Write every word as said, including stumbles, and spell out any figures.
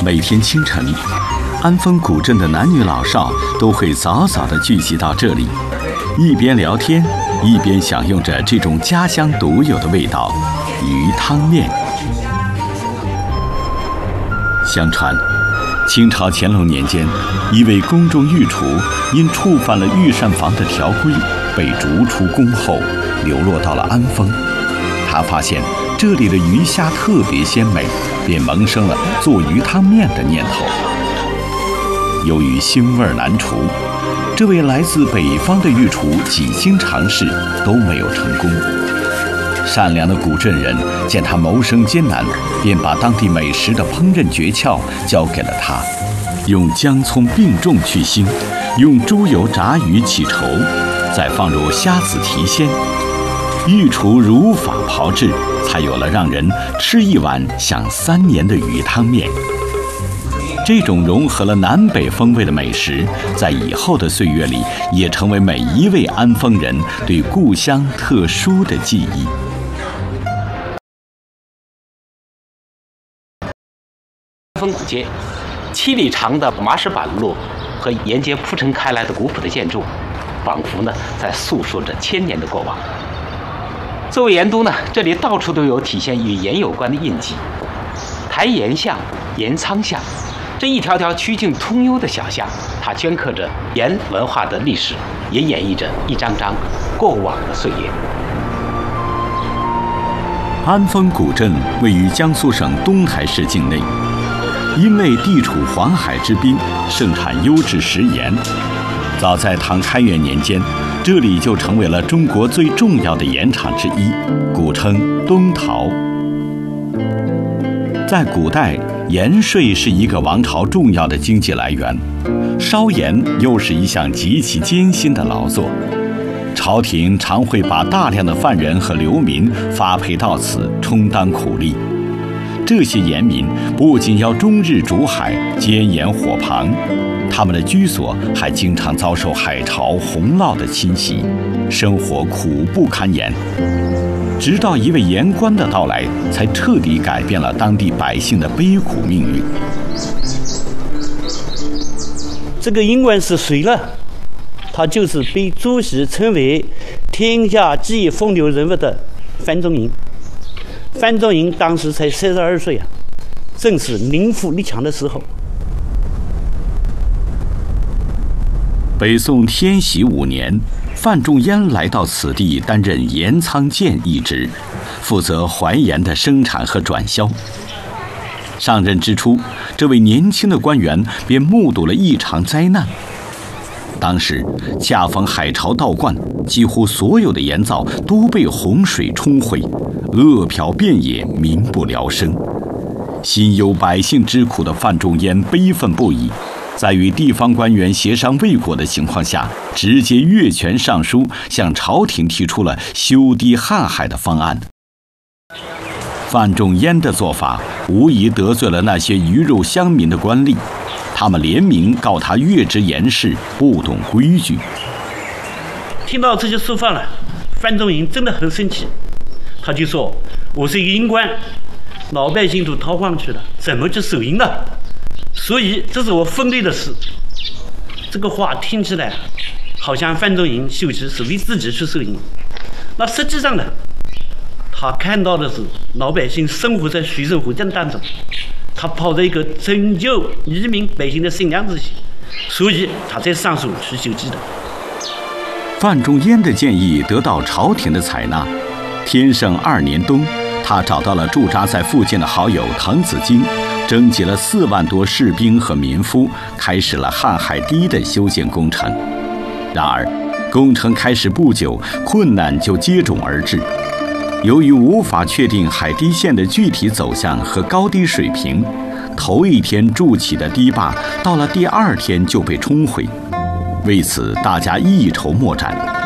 每天清晨，安丰古镇的男女老少都会早早地聚集到这里，一边聊天，一边享用着这种家乡独有的味道——鱼汤面。相传，清朝乾隆年间，一位宫中御厨因触犯了御膳房的条规，被逐出宫后，流落到了安丰。他发现这里的鱼虾特别鲜美，便萌生了做鱼汤面的念头。由于腥味难除，这位来自北方的御厨几经尝试都没有成功。善良的古镇人见他谋生艰难，便把当地美食的烹饪诀窍交给了他，用姜葱并重去腥，用猪油炸鱼起稠，再放入虾子提鲜。御厨如法炮制，才有了让人吃一碗想三年的鱼汤面。这种融合了南北风味的美食，在以后的岁月里，也成为每一位安丰人对故乡特殊的记忆。 安丰古街，七里长的麻石板路和沿街铺陈开来的古朴的建筑，仿佛呢在诉说着千年的过往。作为盐都呢，这里到处都有体现与盐有关的印记，台盐巷、盐仓巷，这一条条曲径通幽的小巷，它镌刻着盐文化的历史，也演绎着一张张过往的岁月。 安丰古镇位于江苏省东台市境内，因为地处黄海之滨，盛产优质食盐。早在唐开元年间，这里就成为了中国最重要的盐场之一，古称东陶。在古代，盐税是一个王朝重要的经济来源，烧盐又是一项极其艰辛的劳作。朝廷常会把大量的犯人和流民发配到此，充当苦力。这些盐民不仅要终日煮海、煎盐火旁，他们的居所还经常遭受海潮、洪涝的侵袭，生活苦不堪言。直到一位盐官的到来，才彻底改变了当地百姓的悲苦命运。 这个盐官是谁呢？他就是被朱熹称为天下第一风流人物的范仲淹。范仲淹当时才三十二岁啊，正是名富力强的时候。 北宋天禧五年，范仲淹来到此地担任盐仓监一职，负责淮盐的生产和转销。上任之初，这位年轻的官员便目睹了一场灾难。当时恰逢海潮倒灌，几乎所有的盐灶都被洪水冲毁，饿殍遍野，民不聊生。心忧百姓之苦的范仲淹悲愤不已，在与地方官员协商未果的情况下，直接越权上书，向朝廷提出了修堤瀚海的方案。范仲淹的做法无疑得罪了那些鱼肉乡民的官吏，他们联名告他越职盐事，不懂规矩。 听到这些说法了，范仲淹真的很生气，他就说：“我是一个盐官，老百姓都逃荒去了，怎么去守盐呢？所以这是我分内的事。”这个话听起来好像范仲淹修职是为自己去守盐，那实际上呢，他看到的是老百姓生活在水深火热当中，他抱着一个拯救黎民百姓的善良之心，所以他才上书去修机的。 范仲淹的建议得到朝廷的采纳。天圣二年冬，他找到了驻扎在附近的好友滕子京，征集了四万多士兵和民夫，开始了瀚海堤的修建工程。然而，工程开始不久，困难就接踵而至。由于无法确定海堤线的具体走向和高低水平，头一天筑起的堤坝，到了第二天就被冲毁。为此，大家一筹莫展。